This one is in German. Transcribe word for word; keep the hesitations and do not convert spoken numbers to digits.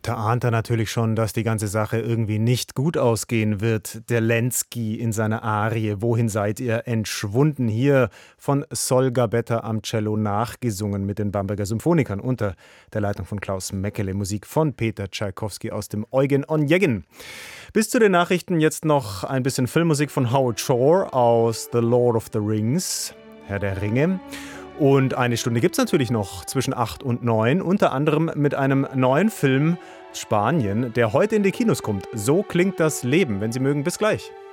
Da ahnt er natürlich schon, dass die ganze Sache irgendwie nicht gut ausgehen wird. Der Lenski in seiner Arie „Wohin seid ihr entschwunden?", hier von Sol Gabetta am Cello nachgesungen mit den Bamberger Symphonikern unter der Leitung von Klaus Meckele, Musik von Peter Tschaikowski aus dem Eugen Onegin. Bis zu den Nachrichten jetzt noch ein bisschen Filmmusik von Howard Shore aus The Lord of the Rings, Herr der Ringe. Und eine Stunde gibt es natürlich noch zwischen acht und neun, unter anderem mit einem neuen Film Spanien, der heute in die Kinos kommt. So klingt das Leben. Wenn Sie mögen, bis gleich.